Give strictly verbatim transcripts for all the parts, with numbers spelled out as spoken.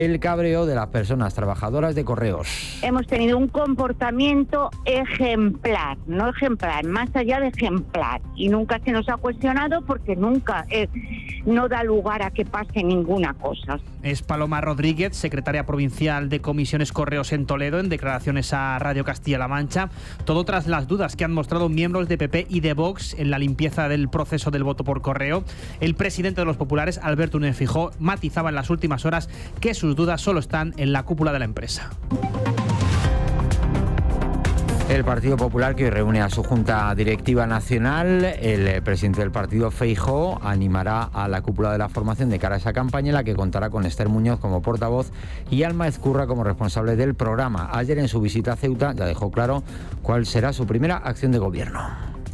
el cabreo de las personas trabajadoras de Correos. Hemos tenido un comportamiento ejemplar, no ejemplar, más allá de ejemplar. Y nunca se nos ha cuestionado porque nunca eh, no da lugar a que pase ninguna cosa. Es Paloma Rodríguez, secretaria provincial de Comisiones Correos en Toledo, en declaraciones a Radio Castilla-La Mancha. Todo tras las dudas que han mostrado miembros de P P y de Vox en la limpieza del proceso del voto por correo. El presidente de los populares, Alberto Núñez Feijóo, matizaba en las últimas horas que sus dudas solo están en la cúpula de la empresa. El Partido Popular, que hoy reúne a su Junta Directiva Nacional, el presidente del partido, Feijóo, animará a la cúpula de la formación de cara a esa campaña, en la que contará con Esther Muñoz como portavoz y Alma Ezcurra como responsable del programa. Ayer, en su visita a Ceuta, ya dejó claro cuál será su primera acción de gobierno.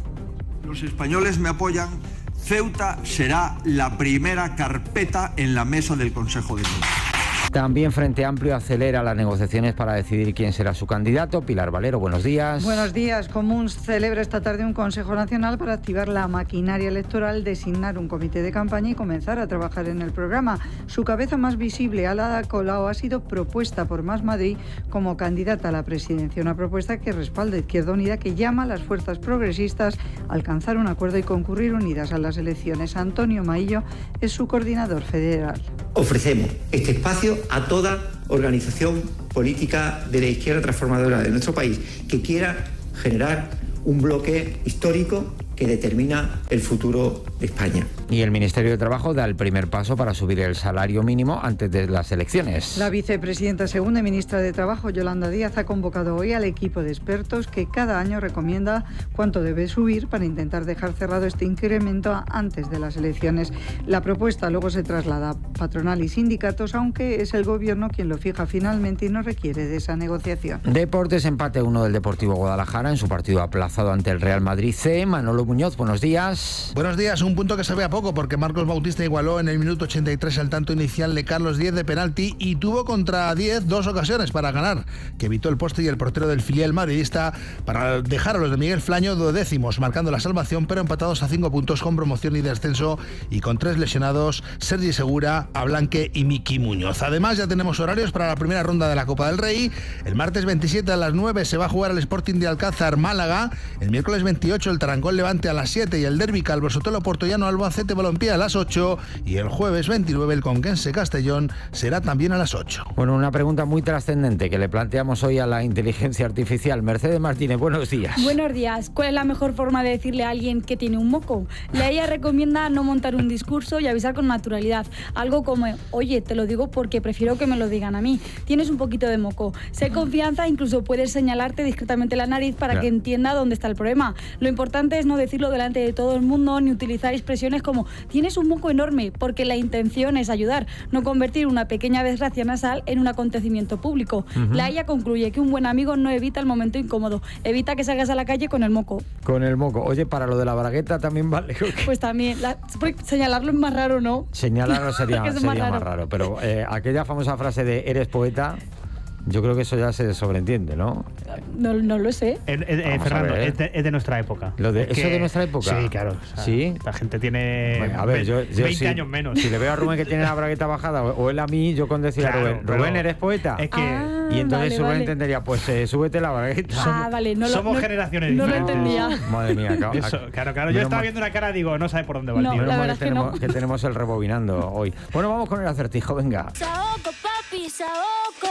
Los españoles me apoyan. Ceuta será la primera carpeta en la mesa del Consejo de Ministros. También Frente Amplio acelera las negociaciones para decidir quién será su candidato. Pilar Valero, buenos días. Buenos días. Común celebra esta tarde un Consejo Nacional para activar la maquinaria electoral, designar un comité de campaña y comenzar a trabajar en el programa. Su cabeza más visible, Ada Colau, ha sido propuesta por Más Madrid como candidata a la presidencia. Una propuesta que respalda Izquierda Unida, que llama a las fuerzas progresistas a alcanzar un acuerdo y concurrir unidas a las elecciones. Antonio Maillo es su coordinador federal. Ofrecemos este espacio a toda organización política de la izquierda transformadora de nuestro país que quiera generar un bloque histórico que determina el futuro de España. Y el Ministerio de Trabajo da el primer paso para subir el salario mínimo antes de las elecciones. La vicepresidenta segunda y ministra de Trabajo, Yolanda Díaz, ha convocado hoy al equipo de expertos que cada año recomienda cuánto debe subir para intentar dejar cerrado este incremento antes de las elecciones. La propuesta luego se traslada a patronal y sindicatos, aunque es el Gobierno quien lo fija finalmente y no requiere de esa negociación. Deportes, empate uno del Deportivo Guadalajara en su partido aplazado ante el Real Madrid C. Manolo Muñoz, buenos días. Buenos días, un punto que se ve a poco porque Marcos Bautista igualó en el minuto ochenta y tres el tanto inicial de Carlos Díez de penalti y tuvo contra Díez dos ocasiones para ganar, que evitó el poste y el portero del filial madridista para dejar a los de Miguel Flaño duodécimos, marcando la salvación, pero empatados a cinco puntos con promoción y descenso y con tres lesionados, Sergi Segura, Ablanque y Miki Muñoz. Además, ya tenemos horarios para la primera ronda de la Copa del Rey. El martes veintisiete a las nueve se va a jugar el Sporting de Alcázar Málaga, el miércoles veintiocho el Tarancón Levante a las siete y el Derbi Calvo Sotelo Portollano Albacete Balompié a las ocho y el jueves veintinueve el Conquense Castellón será también a las ocho. Bueno, una pregunta muy trascendente que le planteamos hoy a la inteligencia artificial. Mercedes Martínez, buenos días. Buenos días. ¿Cuál es la mejor forma de decirle a alguien que tiene un moco? La I A recomienda no montar un discurso y avisar con naturalidad. Algo como, oye, te lo digo porque prefiero que me lo digan a mí. Tienes un poquito de moco. Sé confianza, incluso puedes señalarte discretamente la nariz para claro. que entienda dónde está el problema. Lo importante es no decirlo delante de todo el mundo ni utilizar expresiones como tienes un moco enorme, porque la intención es ayudar, no convertir una pequeña desgracia nasal en un acontecimiento público. Uh-huh. La I A concluye que un buen amigo no evita el momento incómodo, evita que salgas a la calle con el moco. Con el moco. Oye, para lo de la bragueta también vale. Pues también, la, señalarlo es más raro, ¿no? Señalarlo sería, sería más, raro. más raro, pero eh, aquella famosa frase de eres poeta... Yo creo que eso ya se sobreentiende, ¿no? No, no lo sé. Eh, eh, Fernando, es de, es de nuestra época. ¿Lo de, es ¿Eso que, de nuestra época? Sí, claro. O sea, ¿Sí? La gente tiene bueno, a ver, yo, yo veinte sí, años menos. Si le veo a Rubén que tiene la bragueta bajada, o, o él a mí, yo con decir claro, a Rubén, Rubén, ¿eres poeta? Es que... Ah, y entonces vale, Rubén vale. entendería, pues eh, súbete la bragueta. Ah, somos, vale. No lo, somos no, generaciones no diferentes. No lo entendía. Madre mía. Claro, Eso, claro, claro. Yo estaba viendo una cara, digo, no sabe por dónde va no, el tío. la Menos verdad mal es que, que tenemos, no. que tenemos el rebobinando hoy. Bueno, vamos con el acertijo, venga. Saoco, papi, saoco.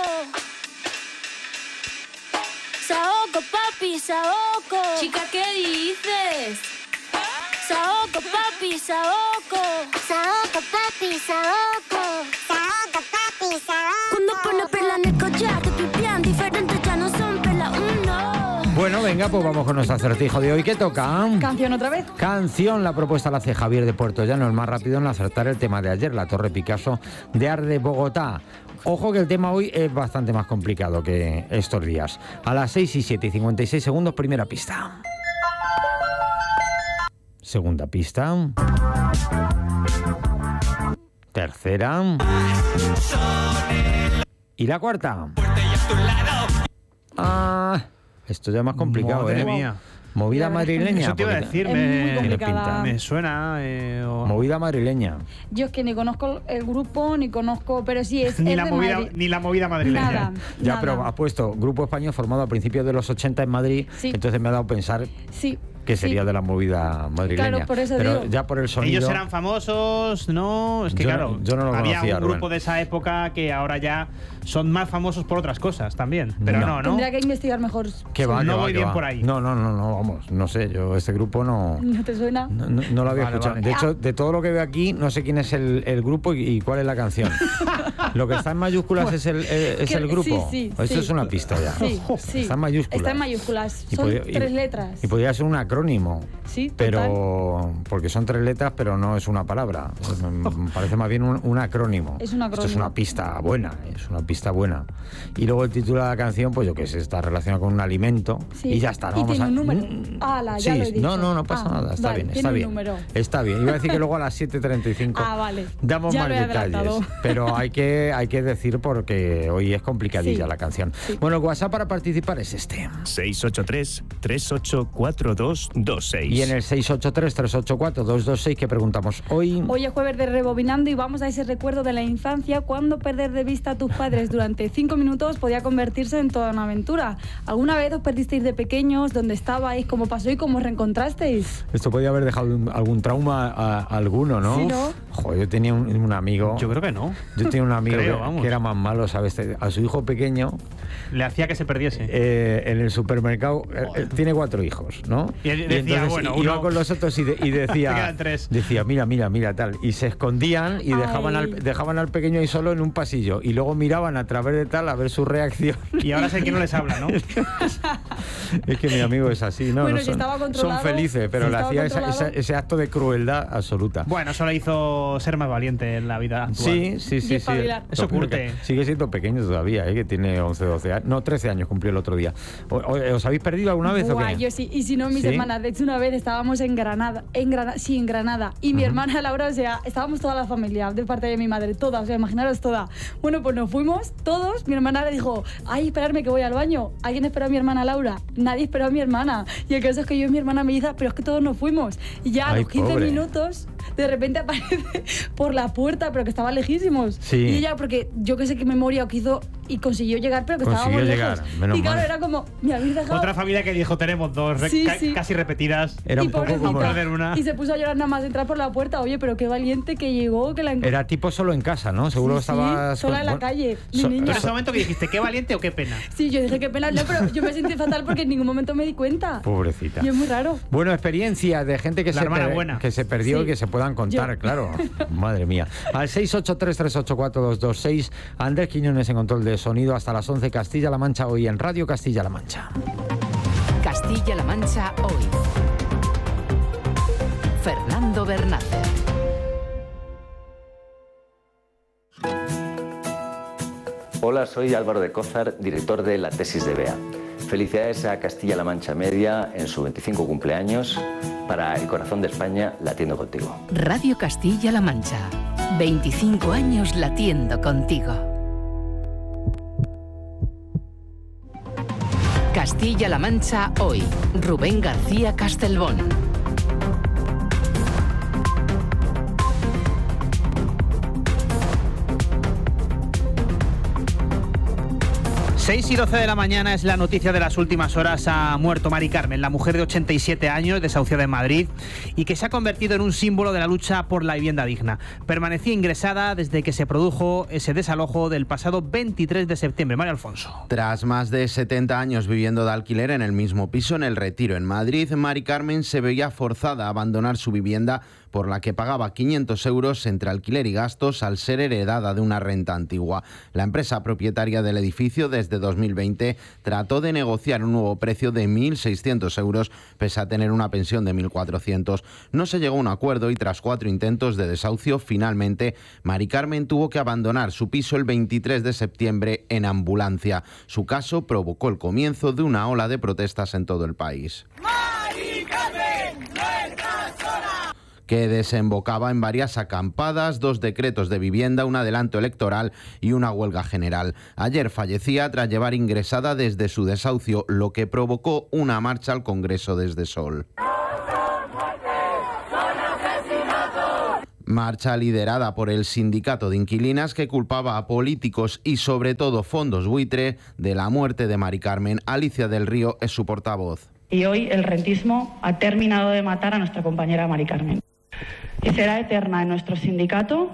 Saoco, papi, saoco. Chica, ¿qué dices? Saoco, papi, saoco. Saoco, papi, saoco. Saoco, papi, saoco. Cuando pone perla en el collar, te pipián diferentes, ya no son perla uno. Bueno, venga, pues vamos con nuestro acertijo de hoy. ¿Qué toca? ¿Canción otra vez? Canción, la propuesta la hace Javier de Puerto Llano, el más rápido en acertar el tema de ayer, la Torre Picasso de Arde, Bogotá. Ojo que el tema hoy es bastante más complicado que estos días. A las seis y siete y cincuenta y seis segundos, primera pista. Segunda pista. Tercera. ¿Y la cuarta? Ah, esto ya es más complicado, Madre ¿eh? mía. Movida madrileña. Eso te iba a porque decir, Es me, muy complicada. me suena. Eh, o- Movida madrileña. Yo es que ni conozco el grupo, ni conozco, pero sí es, ni, es la de movida, Madrid. ni la movida madrileña. Nada, Ya, nada. pero ha puesto Grupo Español formado a principios de los ochenta en Madrid, Sí. entonces me ha dado a pensar Sí. que sería sí. de la movida madrileña. Claro, por eso pero digo. ya por el sonido. Ellos eran famosos, ¿no? Es que Yo no- claro, yo no lo había conocía, un Rubén. grupo de esa época que ahora ya son más famosos por otras cosas también. Pero No. no, ¿no? Tendría que investigar mejor. ¿Qué va, No qué va, voy qué bien va? por ahí. No, no, no, no, vamos, no sé, yo este grupo no, ¿No te suena? no, no- no lo había Vale, escuchado. vale. De hecho, de todo lo que veo aquí, no sé quién es el, el grupo y, y cuál es la canción. Lo que está en mayúsculas es el, eh, es Que- el grupo. sí, sí, Eso sí. es una pista ya. Sí, sí. Está en mayúsculas. Está en mayúsculas. Y Son podría- y- tres letras. Y podría ser un acrónimo. Sí, Pero porque son tres letras, pero no es una palabra. Me parece más bien un, un acrónimo. Es un Esto es acrónimo. una pista buena, es una pista buena. Y luego el título de la canción, pues yo que sé, está relacionado con un alimento Sí. y ya está. ¿no? Y Vamos tiene a- un número. Mm, Ala, ya sí, lo he dicho. no, no, no pasa Ah, nada, está vale, bien, tiene está un bien. número. Está bien. Iba a decir que luego a las siete treinta y cinco Ah, vale. damos Ya más lo he detalles, adelantado. pero hay que hay que decir porque hoy es complicadilla Sí. la canción. Sí. Bueno, el WhatsApp para participar es este. seis ocho tres, tres ocho cuatro dos dos seis. Y en el seis ocho tres, tres ocho cuatro, dos dos seis que preguntamos hoy. Hoy es jueves de Rebobinando y vamos a ese recuerdo de la infancia cuando perder de vista a tus padres durante cinco minutos podía convertirse en toda una aventura. ¿Alguna vez os perdisteis de pequeños? ¿Dónde estabais? ¿Cómo pasó y cómo os reencontrasteis? Esto podía haber dejado un- algún trauma a, a alguno, ¿no? Sí, ¿no? Joder, yo tenía un, un amigo. Yo creo que no. Yo tenía un amigo Creo, que, vamos. que era más malo, ¿sabes? A su hijo pequeño, Le hacía que se perdiese. eh, en el supermercado, eh, eh, tiene cuatro hijos, ¿no? Y él decía, entonces bueno, iba uno- con los otros y, de- y Te decía, quedan tres. decía, mira, mira, mira, tal. Y se escondían y dejaban Ay. al, dejaban al pequeño ahí solo en un pasillo. Y luego miraban a través de tal a ver su reacción. Y ahora sé que no les habla, ¿no? Es que mi amigo es así, ¿no? Bueno, no si son, estaba son controlado, felices, pero si le estaba hacía esa- controlado. esa- ese acto de crueldad absoluta. Bueno, eso le hizo ser más valiente en la vida actual. Sí, sí, Y sí. sí. espabilar. Eso Lo peor curte. que sigue siendo pequeño todavía, ¿eh? Que tiene once, doce años. No, trece años cumplió el otro día. O- o- ¿Os habéis perdido alguna vez Buah, o qué? yo sí, y si no, mis ¿Sí? hermanas. De hecho, una vez estábamos en Granada, en Granada, sí, en Granada, y mi hermana Laura, o sea, estábamos toda la familia, de parte de mi madre, toda, o sea, imaginaros toda. Bueno, pues nos fuimos todos, mi hermana le dijo, ay, esperarme que voy al baño. ¿Alguien esperó a mi hermana Laura? Nadie esperó a mi hermana. Y el caso es que yo y mi hermana me dice, pero es que todos nos fuimos. Y ya a Ay, los quince pobre. minutos, de repente aparece por la puerta, pero que estaba lejísimos. Sí. Y ella, porque yo que sé qué memoria o que hizo, y consiguió llegar, pero que Consiguió estábamos llegar, lejos. menos y claro, mal. era como, me habéis dejado. Otra familia que dijo, tenemos dos, re- Sí, ca- sí. casi repetidas. Era un Y poco pobrecita. como... perder una. Y se puso a llorar nada más de entrar por la puerta. Oye, pero qué valiente que llegó, que la encontró. Era tipo solo en casa, ¿no? Seguro que Sí, sí, estabas... sola en la bueno, calle, mi so- niña. Pero ese momento que dijiste, qué valiente o qué pena. Sí, yo dije qué pena, no, pero yo me sentí fatal porque en ningún momento me di cuenta. Pobrecita. Y es muy raro. Bueno, experiencia de gente que, La se, hermana per- buena. que se perdió Sí. y que se puedan contar, Yo. claro. Madre mía. Al seis ocho tres, tres ocho cuatro, dos dos seis, Andrés Quiñones en control de sonido hasta las once, Castilla-La Mancha, hoy en Radio Castilla-La Mancha. Castilla-La Mancha hoy. Fernando Bernández. Hola, soy Álvaro de Cózar, director de la tesis de B E A. Felicidades a Castilla-La Mancha Media en su veinticinco cumpleaños. Para el corazón de España, latiendo contigo. Radio Castilla-La Mancha. veinticinco años latiendo contigo. Castilla-La Mancha hoy. Rubén García Castelbón. seis y doce de la mañana es la noticia de las últimas horas. Ha muerto Mari Carmen, la mujer de ochenta y siete años, desahuciada en Madrid, y que se ha convertido en un símbolo de la lucha por la vivienda digna. Permanecía ingresada desde que se produjo ese desalojo del pasado veintitrés de septiembre. María Alfonso. Tras más de setenta años viviendo de alquiler en el mismo piso en El Retiro, en Madrid, Mari Carmen se veía forzada a abandonar su vivienda, por la que pagaba quinientos euros entre alquiler y gastos al ser heredada de una renta antigua. La empresa propietaria del edificio desde dos mil veinte trató de negociar un nuevo precio de mil seiscientos euros, pese a tener una pensión de mil cuatrocientos. No se llegó a un acuerdo y tras cuatro intentos de desahucio, finalmente Mari Carmen tuvo que abandonar su piso el veintitrés de septiembre en ambulancia. Su caso provocó el comienzo de una ola de protestas en todo el país. que desembocaba en varias acampadas, dos decretos de vivienda, un adelanto electoral y una huelga general. Ayer fallecía tras llevar ingresada desde su desahucio, lo que provocó una marcha al Congreso desde Sol. Marcha liderada por el sindicato de inquilinas que culpaba a políticos y sobre todo fondos buitre de la muerte de Mari Carmen. Alicia del Río es su portavoz. Y hoy el rentismo ha terminado de matar a nuestra compañera Mari Carmen. Y será eterna en nuestro sindicato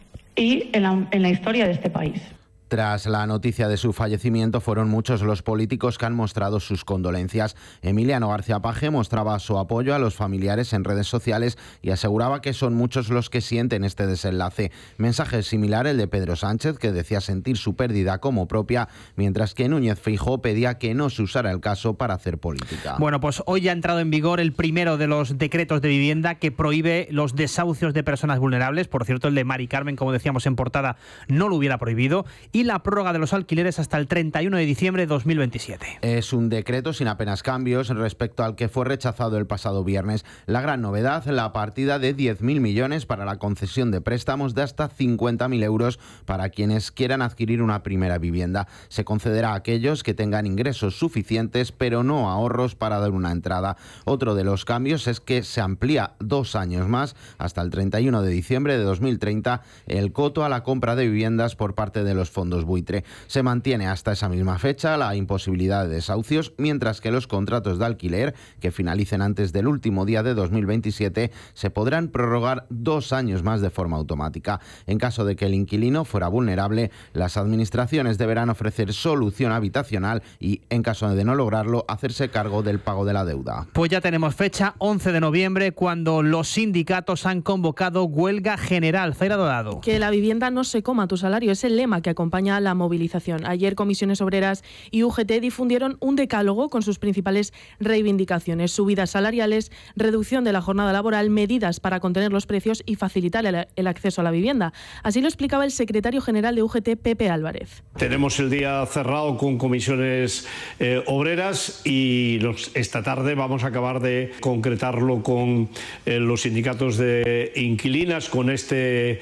y en la, en la historia de este país. Tras la noticia de su fallecimiento, fueron muchos los políticos que han mostrado sus condolencias. Emiliano García Paje mostraba su apoyo a los familiares en redes sociales y aseguraba que son muchos los que sienten este desenlace. Mensaje similar el de Pedro Sánchez, que decía sentir su pérdida como propia, mientras que Núñez Feijóo pedía que no se usara el caso para hacer política. Bueno, pues hoy ya ha entrado en vigor el primero de los decretos de vivienda que prohíbe los desahucios de personas vulnerables. Por cierto, el de Mari Carmen, como decíamos en portada, no lo hubiera prohibido. Y la prórroga de los alquileres hasta el treinta y uno de diciembre de dos mil veintisiete. Es un decreto sin apenas cambios respecto al que fue rechazado el pasado viernes. La gran novedad, la partida de diez mil millones para la concesión de préstamos de hasta cincuenta mil euros para quienes quieran adquirir una primera vivienda. Se concederá a aquellos que tengan ingresos suficientes, pero no ahorros para dar una entrada. Otro de los cambios es que se amplía dos años más, hasta el treinta y uno de diciembre de dos mil treinta, el coto a la compra de viviendas por parte de los fondos buitre. Se mantiene hasta esa misma fecha la imposibilidad de desahucios, mientras que los contratos de alquiler que finalicen antes del último día de dos mil veintisiete se podrán prorrogar dos años más de forma automática. En caso de que el inquilino fuera vulnerable, las administraciones deberán ofrecer solución habitacional y, en caso de no lograrlo, hacerse cargo del pago de la deuda. Pues ya tenemos fecha, once de noviembre, cuando los sindicatos han convocado huelga general. Zaira Dorado. Que la vivienda no se coma tu salario es el lema que acompaña la movilización. Ayer Comisiones Obreras y U G T difundieron un decálogo con sus principales reivindicaciones: subidas salariales, reducción de la jornada laboral, medidas para contener los precios y facilitar el, el acceso a la vivienda. Así lo explicaba el secretario general de U G T, Pepe Álvarez. Tenemos el día cerrado con Comisiones eh, Obreras y los, esta tarde vamos a acabar de concretarlo con eh, los sindicatos de inquilinas, con este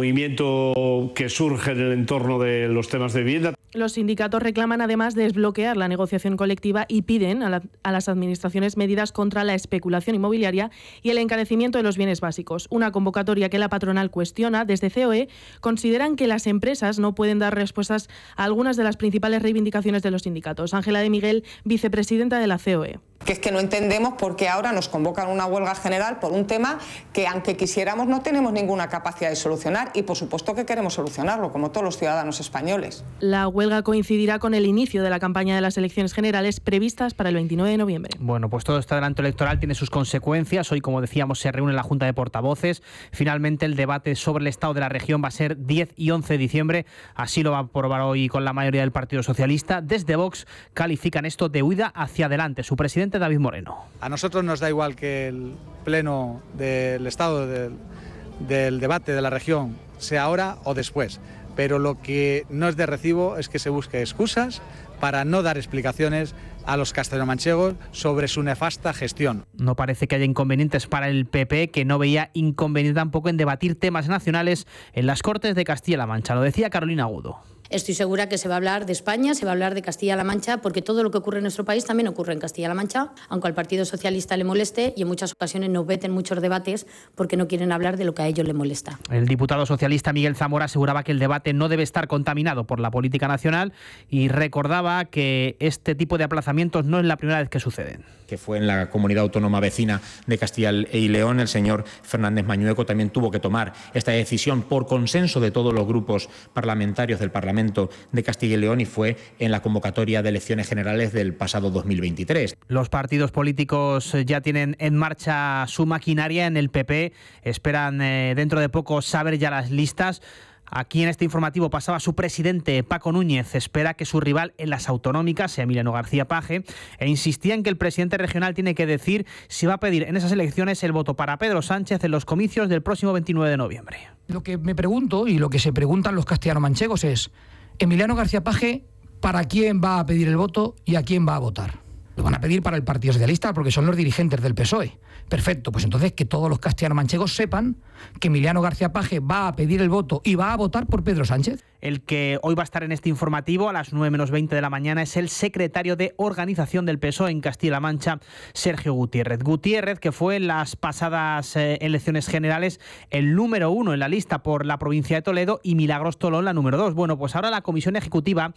movimiento que surge en el entorno de los temas de vivienda. Los sindicatos reclaman además desbloquear la negociación colectiva y piden a, la, a las administraciones medidas contra la especulación inmobiliaria y el encarecimiento de los bienes básicos. Una convocatoria que la patronal cuestiona. Desde C O E consideran que las empresas no pueden dar respuestas a algunas de las principales reivindicaciones de los sindicatos. Ángela de Miguel, vicepresidenta de la C O E. Que es que no entendemos por qué ahora nos convocan una huelga general por un tema que, aunque quisiéramos, no tenemos ninguna capacidad de solucionar, y por supuesto que queremos solucionarlo, como todos los ciudadanos españoles. La huelga coincidirá con el inicio de la campaña de las elecciones generales previstas para el veintinueve de noviembre. Bueno, pues todo este adelanto electoral tiene sus consecuencias. Hoy, como decíamos, se reúne la Junta de Portavoces. Finalmente, el debate sobre el estado de la región va a ser diez y once de diciembre. Así lo va a aprobar hoy con la mayoría del Partido Socialista. Desde Vox califican esto de huida hacia adelante. Su presidente, David Moreno. A nosotros nos da igual que el pleno del estado del, del debate de la región sea ahora o después, pero lo que no es de recibo es que se busque excusas para no dar explicaciones a los castellanomanchegos sobre su nefasta gestión. No parece que haya inconvenientes para el P P, que no veía inconveniente tampoco en debatir temas nacionales en las Cortes de Castilla-La Mancha. Lo decía Carolina Agudo. Estoy segura que se va a hablar de España, se va a hablar de Castilla-La Mancha, porque todo lo que ocurre en nuestro país también ocurre en Castilla-La Mancha, aunque al Partido Socialista le moleste, y en muchas ocasiones nos veten muchos debates porque no quieren hablar de lo que a ellos les molesta. El diputado socialista Miguel Zamora aseguraba que el debate no debe estar contaminado por la política nacional y recordaba que este tipo de aplazamientos no es la primera vez que suceden. Que fue en la comunidad autónoma vecina de Castilla y León, el señor Fernández Mañueco también tuvo que tomar esta decisión por consenso de todos los grupos parlamentarios del Parlamento de Castilla y León, y fue en la convocatoria de elecciones generales del pasado dos mil veintitrés. Los partidos políticos ya tienen en marcha su maquinaria. En el P P esperan eh, dentro de poco saber ya las listas. Aquí en este informativo pasaba su presidente, Paco Núñez. Espera que su rival en las autonómicas sea Emiliano García Paje, e insistía en que el presidente regional tiene que decir si va a pedir en esas elecciones el voto para Pedro Sánchez en los comicios del próximo veintinueve de noviembre. Lo que me pregunto, y lo que se preguntan los castellano-manchegos, es: Emiliano García Paje, ¿para quién va a pedir el voto y a quién va a votar? Lo van a pedir para el Partido Socialista porque son los dirigentes del P S O E. Perfecto, pues entonces que todos los castellano-manchegos sepan que Emiliano García Paje va a pedir el voto y va a votar por Pedro Sánchez. El que hoy va a estar en este informativo a las nueve menos veinte de la mañana es el secretario de Organización del P S O E en Castilla-La Mancha, Sergio Gutiérrez. Gutiérrez, que fue en las pasadas eh, elecciones generales el número uno en la lista por la provincia de Toledo y Milagros Tolón la número dos. Bueno, pues ahora la Comisión Ejecutiva